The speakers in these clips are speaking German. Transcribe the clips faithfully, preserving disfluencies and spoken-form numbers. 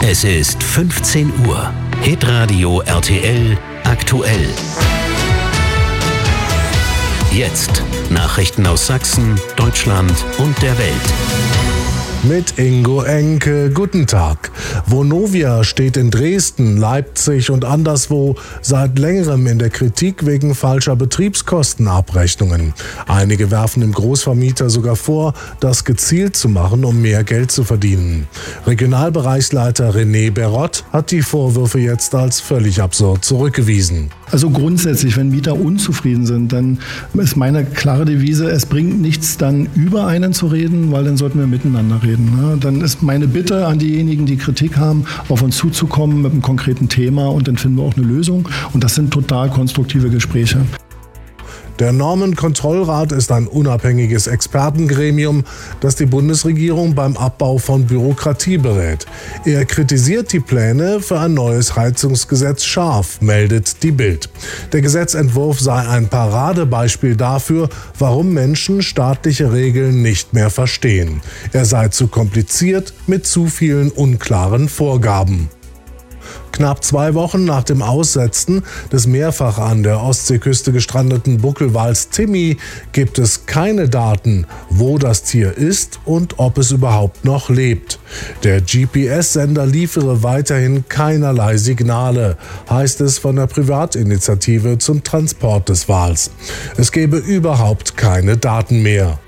Es ist fünfzehn Uhr. Hitradio R T L aktuell. Jetzt Nachrichten aus Sachsen, Deutschland und der Welt. Mit Ingo Enke, guten Tag. Vonovia steht in Dresden, Leipzig und anderswo seit längerem in der Kritik wegen falscher Betriebskostenabrechnungen. Einige werfen dem Großvermieter sogar vor, das gezielt zu machen, um mehr Geld zu verdienen. Regionalbereichsleiter René Berrott hat die Vorwürfe jetzt als völlig absurd zurückgewiesen. Also grundsätzlich, wenn Mieter unzufrieden sind, dann ist meine klare Devise, es bringt nichts, dann über einen zu reden, weil dann sollten wir miteinander reden. Dann ist meine Bitte an diejenigen, die Kritik haben, auf uns zuzukommen mit einem konkreten Thema und dann finden wir auch eine Lösung. Und das sind total konstruktive Gespräche. Der Normenkontrollrat ist ein unabhängiges Expertengremium, das die Bundesregierung beim Abbau von Bürokratie berät. Er kritisiert die Pläne für ein neues Heizungsgesetz scharf, meldet die Bild. Der Gesetzentwurf sei ein Paradebeispiel dafür, warum Menschen staatliche Regeln nicht mehr verstehen. Er sei zu kompliziert mit zu vielen unklaren Vorgaben. Knapp zwei Wochen nach dem Aussetzen des mehrfach an der Ostseeküste gestrandeten Buckelwals Timmy gibt es keine Daten, wo das Tier ist und ob es überhaupt noch lebt. Der G P S-Sender liefere weiterhin keinerlei Signale, heißt es von der Privatinitiative zum Transport des Wals. Es gebe überhaupt keine Daten mehr.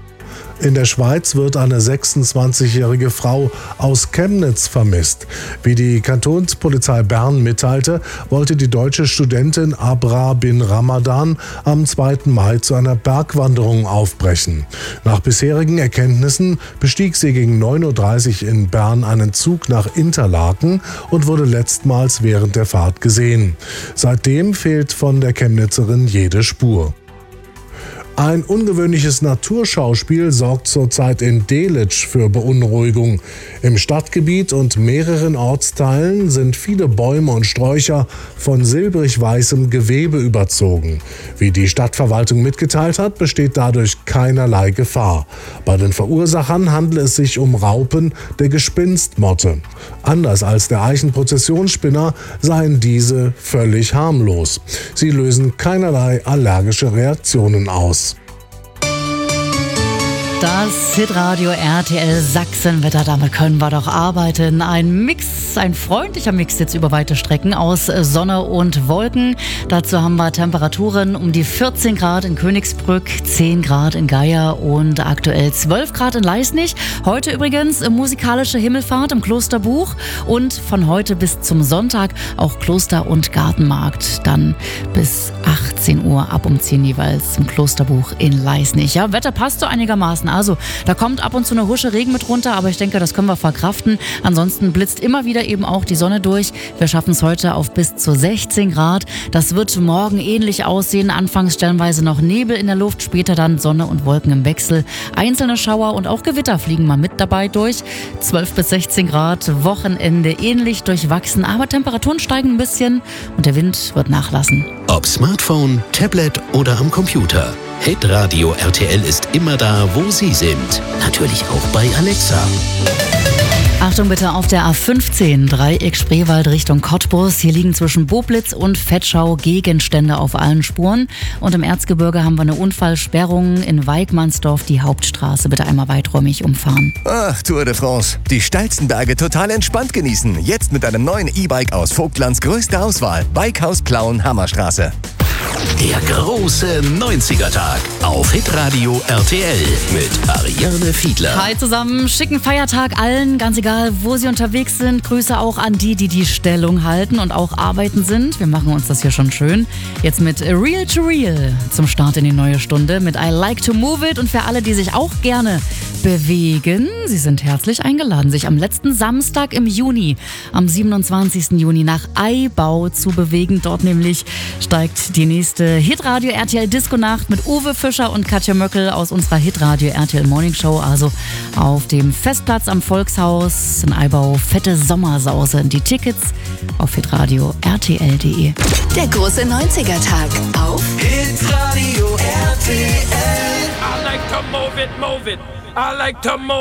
In der Schweiz wird eine sechsundzwanzigjährige Frau aus Chemnitz vermisst. Wie die Kantonspolizei Bern mitteilte, wollte die deutsche Studentin Abra bin Ramadan am zweiten Mai zu einer Bergwanderung aufbrechen. Nach bisherigen Erkenntnissen bestieg sie gegen neun Uhr dreißig in Bern einen Zug nach Interlaken und wurde letztmals während der Fahrt gesehen. Seitdem fehlt von der Chemnitzerin jede Spur. Ein ungewöhnliches Naturschauspiel sorgt zurzeit in Delitzsch für Beunruhigung. Im Stadtgebiet und mehreren Ortsteilen sind viele Bäume und Sträucher von silbrig-weißem Gewebe überzogen. Wie die Stadtverwaltung mitgeteilt hat, besteht dadurch keinerlei Gefahr. Bei den Verursachern handelt es sich um Raupen der Gespinstmotte. Anders als der Eichenprozessionsspinner seien diese völlig harmlos. Sie lösen keinerlei allergische Reaktionen aus. Das Hitradio R T L Sachsenwetter, damit können wir doch arbeiten. Ein Mix, ein freundlicher Mix jetzt über weite Strecken aus Sonne und Wolken. Dazu haben wir Temperaturen um die vierzehn Grad in Königsbrück, zehn Grad in Geier und aktuell zwölf Grad in Leisnig. Heute übrigens musikalische Himmelfahrt im Klosterbuch und von heute bis zum Sonntag auch Kloster- und Gartenmarkt. Dann bis achtzehn Uhr, ab um zehn jeweils im Klosterbuch in Leisnig. Ja, Wetter passt so einigermaßen. Also, da kommt ab und zu eine Husche Regen mit runter, aber ich denke, das können wir verkraften. Ansonsten blitzt immer wieder eben auch die Sonne durch. Wir schaffen es heute auf bis zu sechzehn Grad. Das wird morgen ähnlich aussehen. Anfangs stellenweise noch Nebel in der Luft, später dann Sonne und Wolken im Wechsel. Einzelne Schauer und auch Gewitter fliegen mal mit dabei durch. zwölf bis sechzehn Grad, Wochenende ähnlich durchwachsen, aber Temperaturen steigen ein bisschen und der Wind wird nachlassen. Ob Smartphone, Tablet oder am Computer. Hitradio R T L ist immer da, wo Sie sind. Natürlich auch bei Alexa. Achtung bitte auf der A fünfzehn, Dreieck Spreewald Richtung Cottbus. Hier liegen zwischen Boblitz und Vetschau Gegenstände auf allen Spuren. Und im Erzgebirge haben wir eine Unfallsperrung in Weigmannsdorf, die Hauptstraße. Bitte einmal weiträumig umfahren. Ach, Tour de France. Die steilsten Berge total entspannt genießen. Jetzt mit einem neuen E-Bike aus Vogtlands größter Auswahl. Bikehaus Plauen, Hammerstraße. Der große neunziger-Tag auf Hitradio R T L mit Ariane Fiedler. Hi zusammen, schicken Feiertag allen, ganz egal, wo Sie unterwegs sind. Grüße auch an die, die die Stellung halten und auch arbeiten sind. Wir machen uns das hier schon schön. Jetzt mit Real to Real zum Start in die neue Stunde mit I Like to Move It. Und für alle, die sich auch gerne bewegen, Sie sind herzlich eingeladen, sich am letzten Samstag im Juni, am siebenundzwanzigsten Juni nach Aibau zu bewegen. Dort nämlich steigt die nächste Hitradio R T L Disco-Nacht mit Uwe Fischer und Katja Möckel aus unserer Hitradio R T L Morning Show. Also auf dem Festplatz am Volkshaus in Aibau. Fette Sommersause. Die Tickets auf hitradio R T L punkt de. Der große neunziger-Tag auf Hitradio R T L. I like to move it, move it. I like to move